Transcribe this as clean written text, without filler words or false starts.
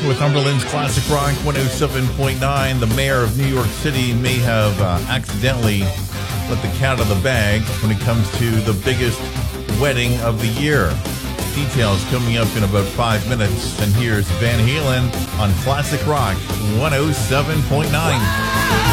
Northumberland's Classic Rock 107.9. The mayor of New York City may have accidentally let the cat out of the bag when it comes to the biggest wedding of the year. Details coming up in about 5 minutes. And here's Van Halen on Classic Rock 107.9.